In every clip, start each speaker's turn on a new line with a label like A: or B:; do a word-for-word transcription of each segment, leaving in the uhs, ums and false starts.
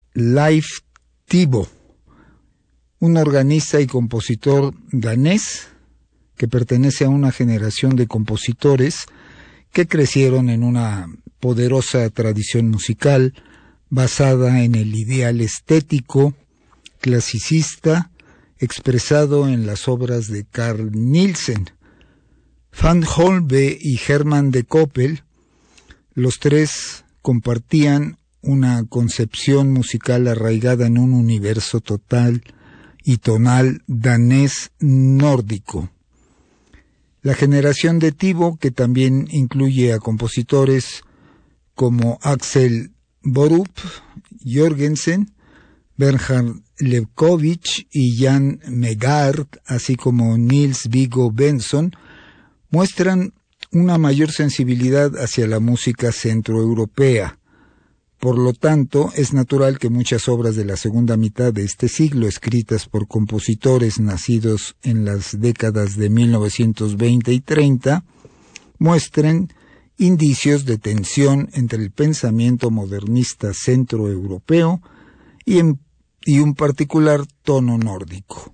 A: Leif Tybo, un organista y compositor danés que pertenece a una generación de compositores que crecieron en una poderosa tradición musical basada en el ideal estético, clasicista, expresado en las obras de Carl Nielsen. Van Holbe y Herman de Koppel, los tres compartían una concepción musical arraigada en un universo total y tonal danés nórdico. La generación de Tybo, que también incluye a compositores como Axel Borup, Jorgensen, Bernhard Levkovich y Jan Megard, así como Niels Viggo Bentzon, muestran una mayor sensibilidad hacia la música centroeuropea. Por lo tanto, es natural que muchas obras de la segunda mitad de este siglo, escritas por compositores nacidos en las décadas de mil novecientos veinte y treinta, muestren indicios de tensión entre el pensamiento modernista centroeuropeo y, en, y un particular tono nórdico.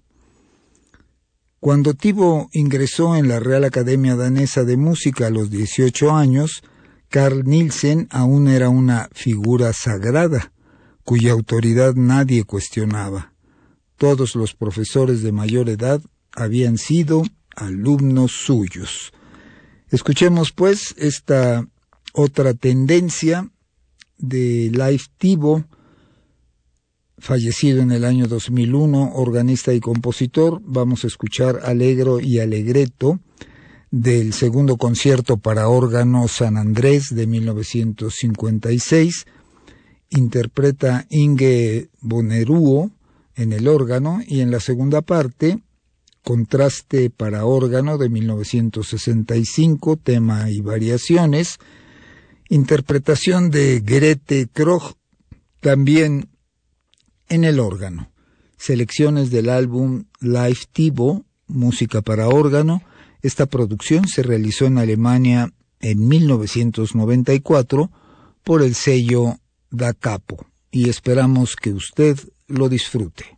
A: Cuando Tybo ingresó en la Real Academia Danesa de Música a los dieciocho años, Carl Nielsen aún era una figura sagrada, cuya autoridad nadie cuestionaba. Todos los profesores de mayor edad habían sido alumnos suyos. Escuchemos, pues, esta otra tendencia de Leif Tybo, fallecido en el año dos mil uno, organista y compositor. Vamos a escuchar Allegro y Allegretto, del segundo concierto para órgano San Andrés de mil novecientos cincuenta y seis, interpreta Inge Boneruo en el órgano, y en la segunda parte, Contraste para órgano de mil novecientos sesenta y cinco, tema y variaciones, interpretación de Grete Krogh, también en el órgano. Selecciones del álbum Leif Tybo, música para órgano. Esta producción se realizó en Alemania en mil novecientos noventa y cuatro por el sello Da Capo, y esperamos que usted lo disfrute.